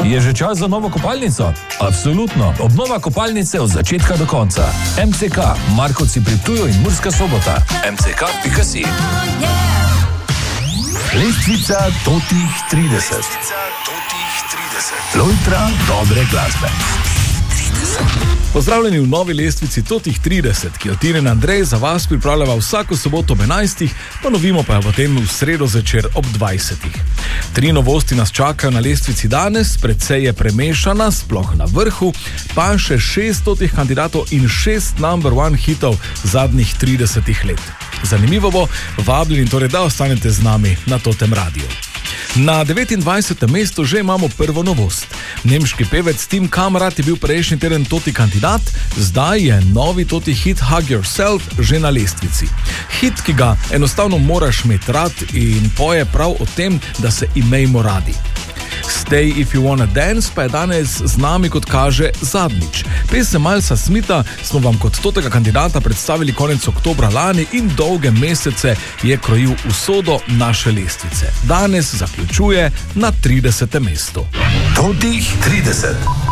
Je že čas za novo kopalnico? Absolutno. Obnova kopalnice od začetka do konca. MCK, Markovci pri Ptuju in Murska Sobota. mck.si. Lestvica totih 30. Lojtra dobre glasbe. Pozdravljeni v novi lestvici totih 30, ki jo Tina in Andrej za vas pripravljava vsako soboto ob 11, ponovimo pa jo potem v sredo zvečer ob 20. 3 novosti nas čakajo na lestvici danes, precej je premešana, sploh na vrhu, pa še 6 totih kandidatov in 6 number one hitov zadnjih 30 let. Zanimivo bo, vabljeni torej, da ostanete z nami na Totem radiju. Na 29. mestu že imamo prvo novost. Nemški pevec Tim Kamrat je bil prejšnji teden toti kandidat, zdaj je novi toti hit Hug Yourself že na lestvici. Hit, ki ga enostavno moraš imeti rad in poje prav o tem, da se imejmo radi. Stay If You Wanna Dance pa je danes z nami, kot kaže, zadnjič. Pesem Milesa Smitha smo vam kot totega kandidata predstavili konec oktobra lani in dolge mesece je krojil usodo naše lestvice. Danes zaključuje na 30. mestu. Totih 30.